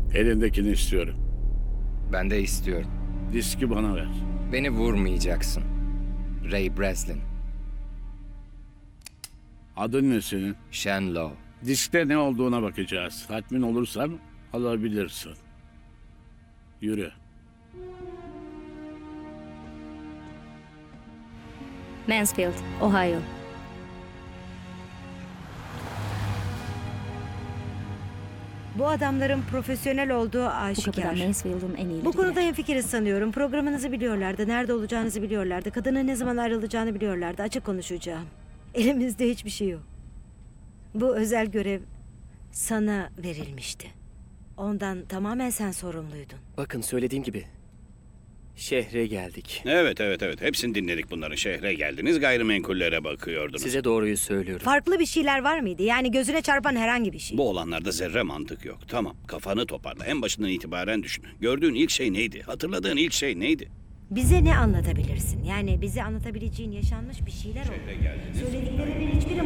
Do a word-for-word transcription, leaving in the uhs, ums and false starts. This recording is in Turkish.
Elindekini istiyorum. Ben de istiyorum. Diski bana ver. Beni vurmayacaksın. Ray Breslin. Adın ne senin? Shen Lo. Diskte ne olduğuna bakacağız. Tatmin olursan alabilirsin. Yürü. Mansfield, Ohio. Bu adamların profesyonel olduğu Bu kapıdan aşikar. Mansfield'ın en iyileri Bu konuda girer. hemfikiriz sanıyorum. Programınızı biliyorlardı, nerede olacağınızı biliyorlardı, kadının ne zaman ayrılacağını biliyorlardı. Açık konuşacağım. Elimizde hiçbir şey yok. Bu özel görev sana verilmişti. Ondan tamamen sen sorumluydun. Bakın söylediğim gibi. Şehre geldik. Evet evet evet hepsini dinledik bunların. Şehre geldiniz, gayrimenkullere bakıyordunuz. Size doğruyu söylüyorum. Farklı bir şeyler var mıydı? Yani gözüne çarpan herhangi bir şey. Bu olanlarda zerre mantık yok. Tamam, kafanı toparla. En başından itibaren düşün. Gördüğün ilk şey neydi? Hatırladığın ilk şey neydi? Bize ne anlatabilirsin? Yani bize anlatabileceğin yaşanmış bir şeyler oldu. Söylediklerinin hiçbiri